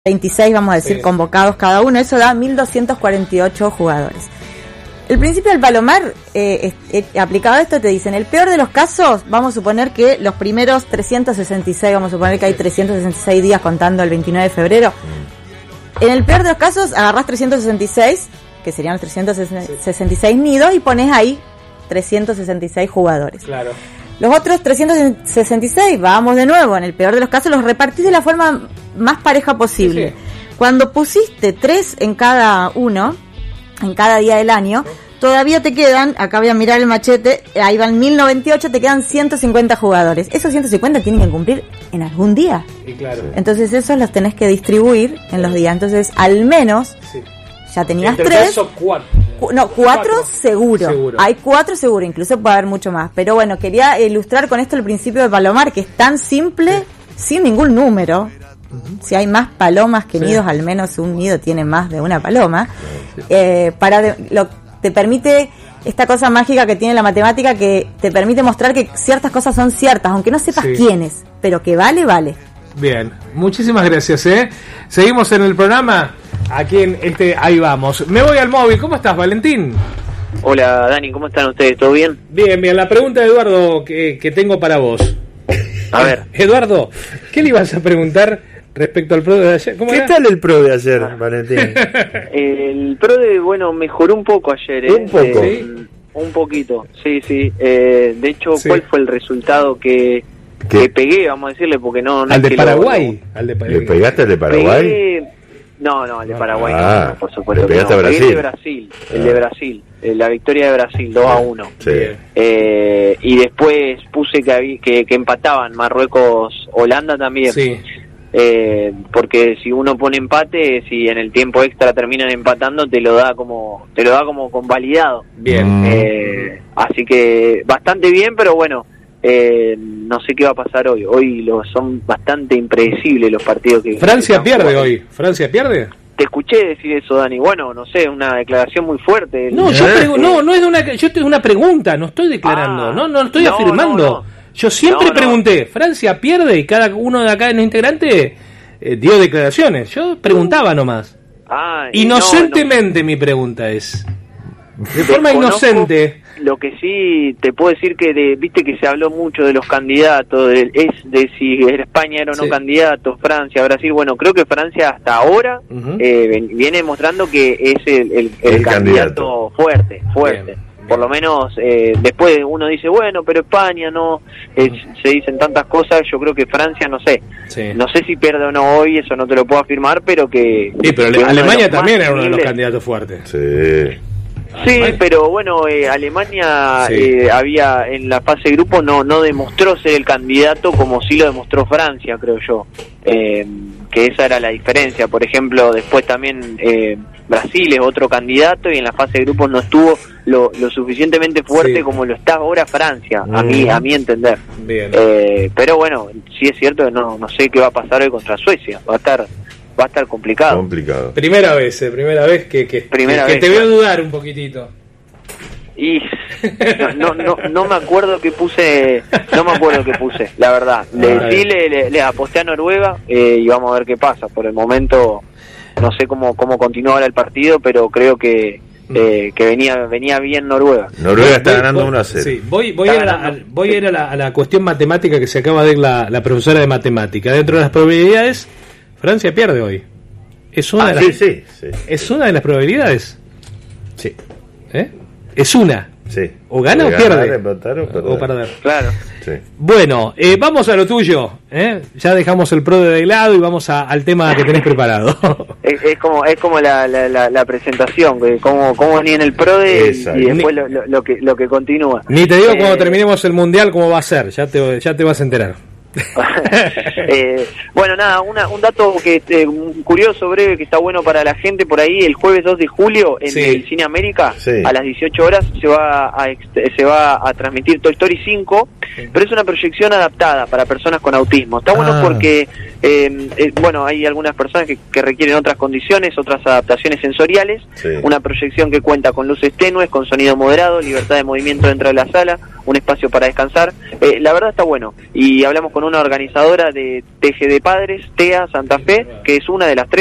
26, vamos a decir, convocados cada uno, eso da 1.248 jugadores. El principio del Palomar, aplicado a esto, te dice, en el peor de los casos, vamos a suponer que los primeros 366, vamos a suponer que hay 366 días contando el 29 de febrero. En el peor de los casos, agarrás 366, que serían los 366 nidos, y pones ahí 366 jugadores. Claro. Los otros 366, vamos de nuevo, en el peor de los casos, los repartís de la forma más pareja posible. Sí. Cuando pusiste 3 en cada uno, en cada día del año, todavía te quedan, acá voy a mirar el machete, ahí van 1098, te quedan 150 jugadores. Esos 150 tienen que cumplir en algún día. Y claro. Entonces esos los tenés que distribuir en los días. Entonces, al menos, ya tenías 3. No, 4 seguro. Hay 4 seguro, incluso puede haber mucho más. Pero bueno, quería ilustrar con esto el principio de Palomar, que es tan simple, sin ningún número. Si hay más palomas que nidos, al menos un nido tiene más de una paloma. Te permite esta cosa mágica que tiene la matemática, que te permite mostrar que ciertas cosas son ciertas, aunque no sepas quiénes, pero que vale. Bien, muchísimas gracias. Seguimos en el programa. Aquí en ahí vamos. Me voy al móvil. ¿Cómo estás, Valentín? Hola, Dani, ¿cómo están ustedes? ¿Todo bien? Bien. La pregunta de Eduardo que tengo para vos. A ver. Eduardo, ¿qué le ibas a preguntar respecto al pro de ayer? ¿Qué tal el pro de ayer, Valentín? El pro de, mejoró un poco ayer. ¿Un poco? ¿Sí? Un poquito, sí. De hecho, ¿cuál fue el resultado que pegué, vamos a decirle? Porque no ¿Al de Paraguay? ¿Le pegaste al de Paraguay? No, el de Paraguay no, por supuesto. ¿Le pegaste a Brasil? El de Brasil, la victoria de Brasil, 2-1. Sí. Y después puse que empataban Marruecos-Holanda también. Sí. Porque si uno pone empate, si en el tiempo extra terminan empatando, te lo da como convalidado. Bien. Así que bastante bien, pero bueno, no sé qué va a pasar hoy. Hoy son bastante impredecibles los partidos que Francia pierde hoy. ¿Francia pierde? Te escuché decir eso, Dani. Bueno, no sé, una declaración muy fuerte. No, yo es una pregunta, no estoy declarando, no estoy afirmando. No. Yo siempre pregunté, ¿Francia pierde? Y cada uno de acá en los integrantes dio declaraciones. Yo preguntaba nomás. Inocentemente mi pregunta es. De forma inocente. Lo que sí te puedo decir que viste que se habló mucho de los candidatos, de si España era o no candidato, Francia, Brasil. Bueno, creo que Francia hasta ahora viene mostrando que es el candidato fuerte. Bien. Por lo menos después uno dice, bueno, pero España no, se dicen tantas cosas. Yo creo que Francia, no sé si pierde o no hoy, eso no te lo puedo afirmar, pero que... Sí, pero Alemania también era uno de los candidatos fuertes. Sí, pero bueno, Alemania había en la fase de grupo no demostró ser el candidato como sí lo demostró Francia, creo yo. Que esa era la diferencia. Por ejemplo, después también Brasil es otro candidato y en la fase de grupos no estuvo lo suficientemente fuerte como lo está ahora Francia, a mi entender. Bien. Pero bueno, sí es cierto que no sé qué va a pasar hoy contra Suecia. Va a estar complicado. Primera vez que te veo dudar un poquitito. Y no me acuerdo qué puse, la verdad. Le aposté a Noruega y vamos a ver qué pasa. Por el momento no sé cómo continúa ahora el partido, pero creo que venía bien Noruega. Noruega está ganando 1-0. Sí, voy a ir a la cuestión matemática que se acaba de ir la profesora de matemática. Dentro de las probabilidades, Francia pierde hoy. ¿Es una de las ¿Es una de las probabilidades? Sí. Es una. Sí. O gana o pierde. O perder. Claro. Sí. Bueno, vamos a lo tuyo. Ya dejamos el pro de lado y vamos al tema que tenés preparado. Es como la presentación, cómo venía en el pro y después lo que continúa. Ni te digo cuando terminemos el mundial cómo va a ser. Ya te vas a enterar. Bueno, nada, un dato que curioso, breve, que está bueno para la gente por ahí. El jueves 2 de julio en el Cine América a las 18 horas se va a transmitir Toy Story 5, pero es una proyección adaptada para personas con autismo. Está bueno porque hay algunas personas que requieren otras condiciones, otras adaptaciones sensoriales. Una proyección que cuenta con luces tenues, con sonido moderado, libertad de movimiento dentro de la sala, un espacio para descansar. La verdad está bueno. Y hablamos con una organizadora de TGD Padres, TEA Santa Fe, que es una de las 3